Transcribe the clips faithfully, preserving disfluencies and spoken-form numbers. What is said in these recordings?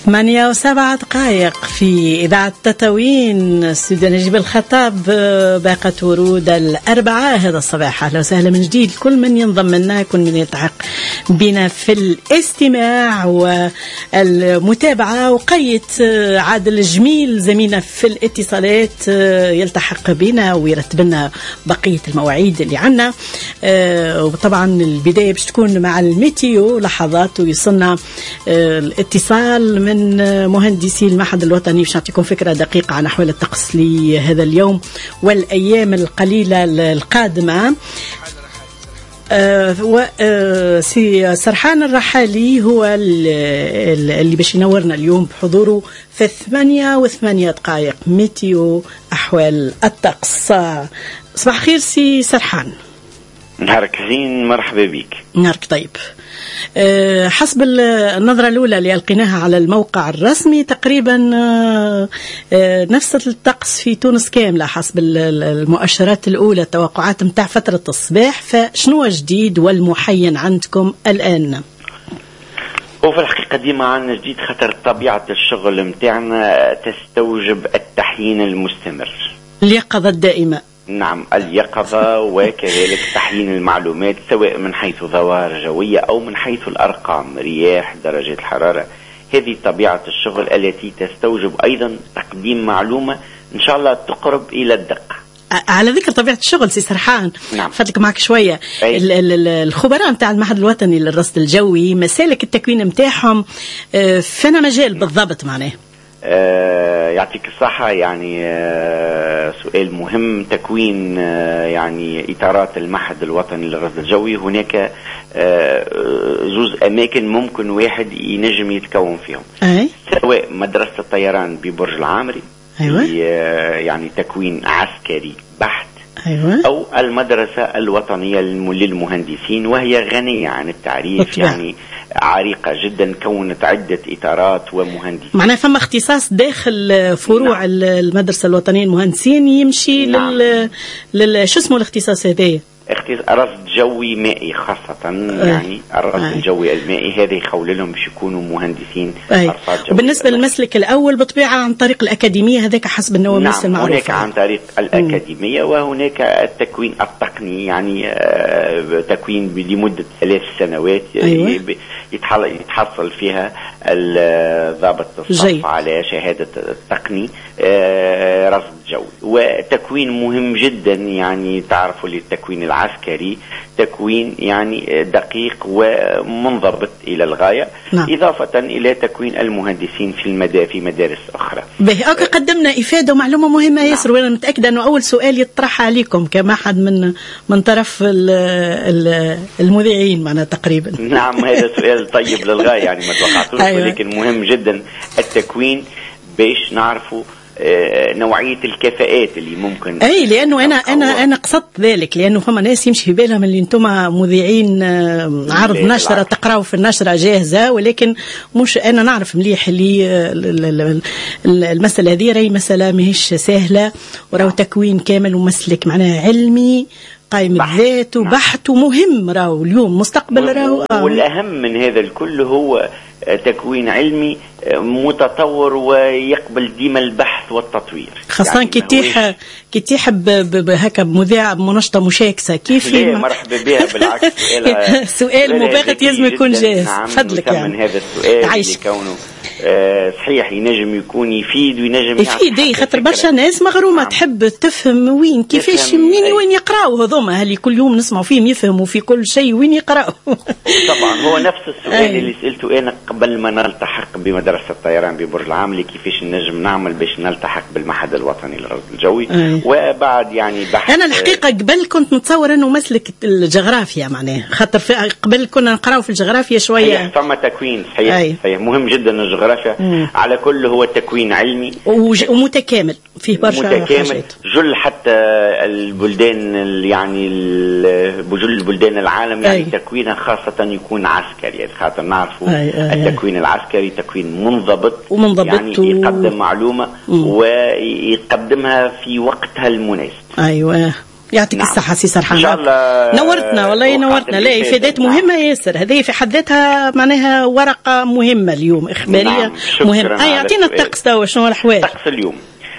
ثمانية وسبعة دقائق في إذاعة تطاوين استوديو نجيب الخطاب. باقة ورود الأربعاء هذا الصباح. أهلا وسهلا من جديد كل من ينضم لنا، كل من يلتحق بنا في الاستماع والمتابعة. وقيت عادل الجميل زميلنا في الاتصالات يلتحق بنا ويرتب لنا بقية المواعيد اللي عنا. وطبعا البداية باش تكون مع الميتيو لحظات ويصلنا الاتصال من مهندسي المعهد الوطني باش نعطيكم فكرة دقيقة عن أحوال الطقس لهذا اليوم والأيام القليلة القادمة. وسي سرحان الرحالي هو اللي باش ينورنا اليوم بحضوره في ثمانية وثمانية دقائق ميتيو أحوال الطقس. صباح خير سي سرحان. نهارك زين، مرحبا بك. نهارك طيب. أه حسب النظرة الأولى اللي ألقيناها على الموقع الرسمي تقريبا أه أه نفس الطقس في تونس كاملة حسب المؤشرات الأولى، التوقعات متاع فترة الصباح. فشنو جديد والمحين عندكم الآن؟ وفي الحقيقة ديما عندنا جديد، خاطر طبيعة الشغل متاعنا تستوجب التحيين المستمر، اليقظة الدائمة. نعم، اليقظة وكذلك تحيين المعلومات سواء من حيث ظواهر جوية أو من حيث الأرقام، رياح، درجات الحرارة. هذه طبيعة الشغل التي تستوجب أيضا تقديم معلومة إن شاء الله تقرب إلى الدقة. على ذكر طبيعة الشغل سي سرحان، نعم. فاتلك معك شوية الخبراء متاع المعهد الوطني للرصد الجوي، مسالك التكوين متاعهم فين مجال بالضبط معناه؟ آه يعطيك الصحة. يعني آه سؤال مهم. تكوين آه يعني إطارات المعهد الوطني للرصد الجوي، هناك آه جزء أماكن ممكن واحد ينجم يتكون فيهم. أي. سواء مدرسة الطيران ببرج العامري، أيوة. آه يعني تكوين عسكري بحت. أيوة. أو المدرسة الوطنية للمهندسين، وهي غنية عن التعريف. أطلع. يعني عريقة جدا، كونت عدة إطارات ومهندسين. معناها فما اختصاص داخل فروع. نعم. المدرسة الوطنية للمهندسين يمشي. نعم. لل... لل شو اسمه الاختصاص هذا؟ رصد جوي مائي خاصة. أه. يعني الرصد أه. الجوي المائي هذا يخول لهم باش يكونوا مهندسين. أه. وبالنسبة للمسلك الأول بطبيعة عن طريق الأكاديمية، هذاك حسب النواميس. نعم. المعروفة. هناك عن طريق الأكاديمية. م. وهناك التكوين التقني، يعني آه تكوين لمدة ثلاث سنوات. أيوة. يتحصل فيها ضابط الصف على شهادة التقني آه رصد جوي. وتكوين مهم جدا، يعني تعرفوا للتكوين العسكري تكوين يعني دقيق ومنضبط إلى الغاية. نعم. إضافة إلى تكوين المهندسين في المدى في مدارس أخرى. به أوكي، قدمنا إفادة ومعلومة مهمة. نعم. ياسر، وأنا متأكدة أنه أول سؤال يطرح عليكم كمحد من من طرف المذيعين معنا تقريبا. نعم، هذا سؤال طيب للغاية، يعني ما توقعتوش. أيوة. ولكن مهم جدا التكوين باش نعرفوا نوعية الكفاءات اللي ممكن. أي، لأنه أنا أنا أنا قصدت ذلك، لأنه فما ناس يمشي في بالهم اللي أنتم مذيعين عرض نشرة تقرأوا في النشرة جاهزة، ولكن مش. أنا نعرف مليح اللي المسألة هذه راهي مسألة ماهيش سهلة، وراهو تكوين كامل ومسلك معناه علمي قائم الذات وبحث ومهم. راهو اليوم مستقبل راهو. والأهم من هذا الكل هو تكوين علمي متطور ويقبل ديما البحث والتطوير، خاصة يعني كتيح كتيح هكا بمذيع منشطة مشاكسة. كيف مرحبا بها. بالعكس سؤال مباغت لازم يكون جاهز. نعم. فضلك يعني من هذا السؤال اللي كونه آه صحيح ينجم يكون يفيد وينجم يفيد. اي خاطر برشا ناس مغرومة. نعم. تحب تفهم وين كيفاش منين وين يقراوا هذوما اللي كل يوم نسمعوا فيهم يفهموا في كل شيء وين يقراوا. طبعا هو نفس السؤال اللي سألته أنا قبل ما نلتحق بمدرسة الطيران ببرج العامري، كيفاش نجم نعمل باش نلتحق بالمعهد الوطني للرصد الجوي. أي. وبعد يعني بحث. أنا الحقيقة قبل كنت نتصور أنه مسلك الجغرافيا معناه، خاطر في قبل كنا نقراو في الجغرافيا شوية. فما تكوين صحيح. صحيح مهم جدا الجغرافيا. مم. على كل هو تكوين علمي ومتكامل فيه برشا متكامل. جل حتى البلدان يعني بجل البلدان العالم يعني تكوينها خاصة يكون عسكري، يعني خاطر نعرفوا التكوين العسكري تكوين منضبط ومنضبط يعني و... يقدم معلومة مم. ويقدمها في وقتها المناسب. أيوة يعطيك نعم. الصحة سي سرحان. إن شاء الله نورتنا والله نورتنا. لا إفادات نعم. مهمة ياسر، هذه في حد ذاتها معناها ورقة مهمة اليوم إخبارية. نعم. مهمة. أي يعطينا الطقس توا شنو الأحوال؟ طقس اليوم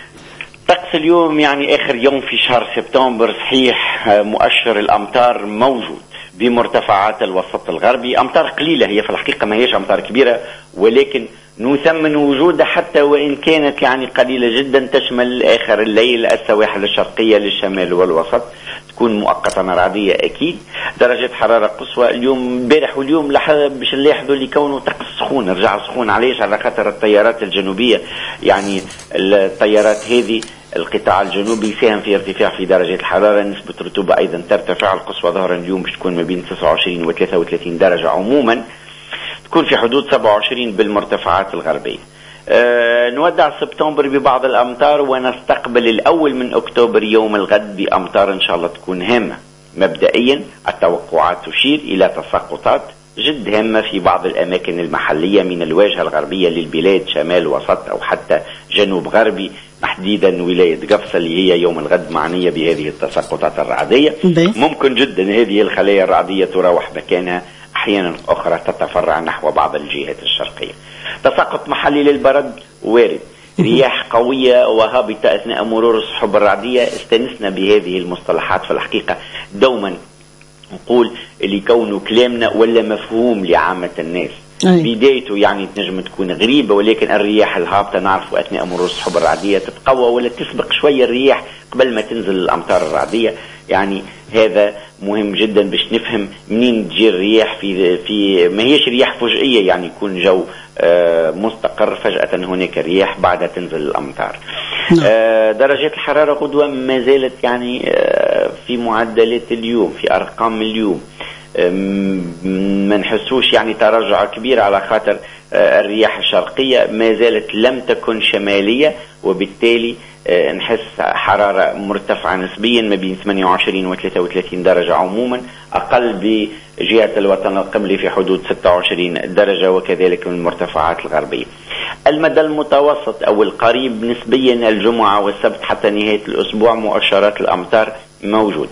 طقس اليوم يعني آخر يوم في شهر سبتمبر، صحيح مؤشر الأمطار موجود بمرتفعات الوسط الغربي، أمطار قليلة هي في الحقيقة ما هيش أمطار كبيرة، ولكن نثمن وجودها حتى وإن كانت يعني قليلة جدا، تشمل آخر الليل السواحل الشرقية للشمال والوسط، تكون مؤقتا رعدية أكيد. درجة حرارة قصوى اليوم امبارح واليوم باش نلاحظوا اللي كونه طقس سخون، رجع سخون. علاش؟ على خاطر التيارات الجنوبية، يعني التيارات هذه القطاع الجنوبي يساهم في ارتفاع في درجة الحرارة، نسبة الرطوبة أيضا ترتفع. القصوى ظهرا اليوم باش تكون ما بين تسعة وعشرين و ثلاثة وثلاثين درجة، عموما تكون في حدود سبعة وعشرين بالمرتفعات الغربية. أه نودع سبتمبر ببعض الأمطار، ونستقبل الأول من أكتوبر يوم الغد بأمطار إن شاء الله تكون هامة. مبدئيا التوقعات تشير إلى تساقطات جد هامة في بعض الأماكن المحلية من الواجهة الغربية للبلاد، شمال وسط أو حتى جنوب غربي، تحديدا ولاية قفصة اللي هي يوم الغد معنية بهذه التساقطات الرعدية. ممكن جدا هذه الخلايا الرعدية تروح مكانها، أحيانا أخرى تتفرع نحو بعض الجهات الشرقية. تساقط محلي للبرد وارد، رياح قوية وهابطة أثناء مرور السحب الرعدية. استنسنا بهذه المصطلحات في الحقيقة، دوما نقول اللي كونه كلامنا ولا مفهوم لعامة الناس. أي. بدايته يعني تنجم تكون غريبة، ولكن الرياح الهابطة نعرف أثناء مرور السحب الرعدية تتقوى ولا تسبق شوية الرياح قبل ما تنزل الأمطار الرعدية. يعني هذا مهم جدا باش نفهم منين تجي الرياح، في في ما هيش رياح فجئية، يعني يكون جو آه مستقر فجأة هناك رياح بعدها تنزل الأمطار. آه درجات الحرارة غدوة ما زالت يعني آه في معدلات اليوم، في أرقام اليوم ما نحسوش يعني تراجع كبير، على خاطر الرياح الشرقية ما زالت لم تكن شمالية، وبالتالي نحس حرارة مرتفعة نسبيا ما بين ثمانية وعشرين و ثلاثة وثلاثين درجة، عموما أقل بجهة الوطن القبلي في حدود ستة وعشرين درجة، وكذلك من المرتفعات الغربية. المدى المتوسط أو القريب نسبيا الجمعة والسبت حتى نهاية الأسبوع مؤشرات الأمطار موجودة.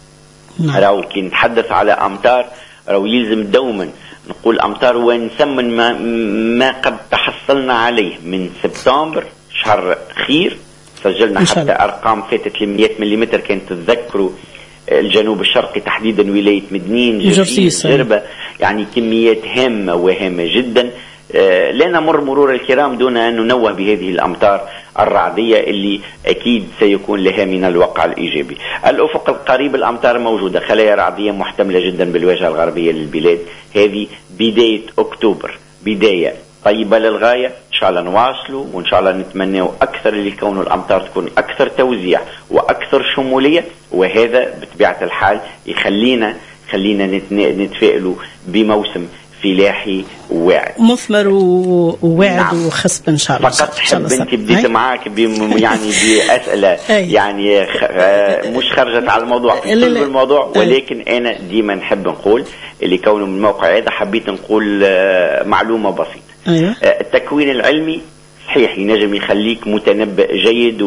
راو كي نتحدث على أمطار راو يلزم دوما نقول أمطار ونسمن ما, ما قد تحصلنا عليه من سبتمبر، شهر خير. سجلنا حتى أرقام فاتت لمئة مليمتر، كانت تتذكروا الجنوب الشرقي تحديدا ولاية مدنين، جرجيس، غربة، يعني كميات هامة وهامة جدا. آه لا نمر مرور الكرام دون أن ننوه بهذه الأمطار الرعدية اللي أكيد سيكون لها من الوقع الإيجابي. الأفق القريب الأمطار موجودة، خلايا رعدية محتملة جدا بالواجهة الغربية للبلاد. هذه بداية أكتوبر، بداية طيبة للغاية. إن شاء الله نواصلوا، وإن شاء الله نتمنى أكثر اللي كون الأمطار تكون أكثر توزيع وأكثر شمولية، وهذا بطبيعة الحال يخلينا خلينا نتفائلوا بموسم فلاحي واعد مثمر وواعد. نعم. وخصب ان شاء الله. فقط حب انت بديت معاك يعني بأسئلة يعني مش خرجت على الموضوع في كل الموضوع، ولكن انا ديما نحب نقول اللي كونه من الموقع هذا حبيت نقول معلومة بسيطة. أيوة. التكوين العلمي صحيح ينجم يخليك متنبئ جيد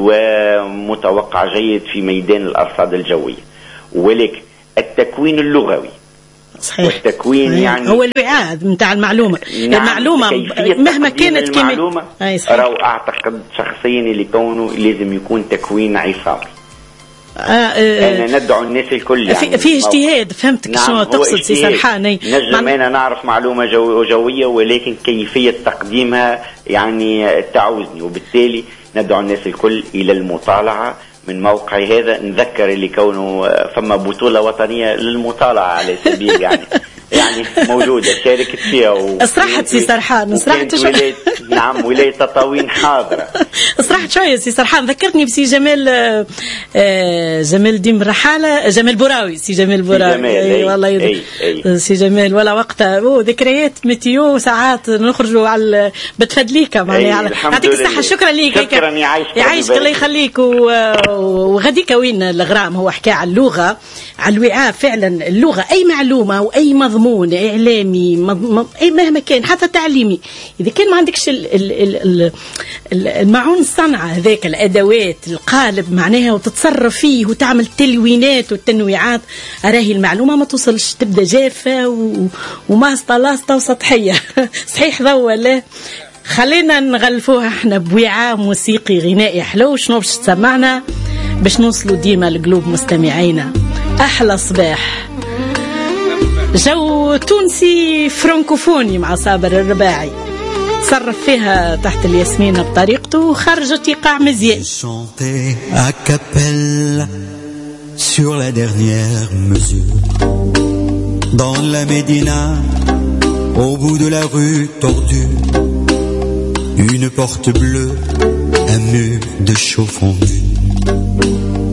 ومتوقع جيد في ميدان الأرصاد الجوية، ولكن التكوين اللغوي صحيح. والتكوين صحيح. يعني هو الوعاء متاع المعلومة. نعم. المعلومة مهما كانت المعلومة راو أعتقد شخصيا اللي كونه لازم يكون تكوين عصابي. آه آه أنا ندعو الناس الكل يعني في, في اجتهاد. فهمتك شنو نعم تقصد سي سرحان. نجم أنا نعرف معلومة جو جوية، ولكن كيفية تقديمها يعني تعوزني، وبالتالي ندعو الناس الكل إلى المطالعة من موقع هذا. نذكر اللي كونه فما بطولة وطنية للمطالعة على سبيل يعني يعني موجودة شاركت فيها و... اصرحت سي سرحان اصرحت شو... ولاية نعم ولاية تطاوين حاضرة. اصرحت شوية سي سرحان، ذكرتني بسي جمال آه جمال الدين الرحالة، جمال بوراوي، سي جمال بوراوي. جمال أي أي والله يد... أي أي. سي جمال ولا وقتها ذكريات ميتيو ساعات نخرجوا على بتفدليكا معناها. يعطيك الصحة. شكرا ليك. شكرا يعيشك يعيشك الله يخليك. و... وغديك وين الغرام هو حكى على اللغة، على الوعاء. فعلا اللغة أي معلومة وأي مضمون مضمون إعلامي مهما كان حتى تعليمي، إذا كان ما عندكش ال ال ال ال المعون الصنعة هذاك الأدوات القالب معناها وتتصرف فيه وتعمل تلوينات والتنويعات، أراهي المعلومة ما توصلش، تبدأ جافة وماسطة لاسطة وسطحية. صحيح ضوء لا، خلينا نغلفوها احنا بوعاء موسيقي غنائي حلو. شنو باش تسمعنا باش نوصلوا ديما لقلوب مستمعينا؟ أحلى صباح، جو تونسي فرانكوفوني مع صابر الرباعي، تصرف فيها تحت الياسمينة بطريقته وخرجت يقع مزيان. Chanter à capelle sur la dernière mesure dans la Médina, au bout de la rue tordue, une porte bleue, un mur de chaux fondu.